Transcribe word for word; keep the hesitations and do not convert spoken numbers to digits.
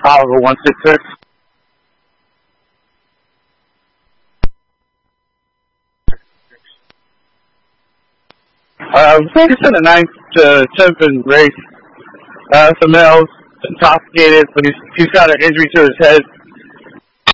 Oliver one six six. Uh, focus in the ninth to tenth and race. Uh, some males intoxicated, but he's, he's got an injury to his head.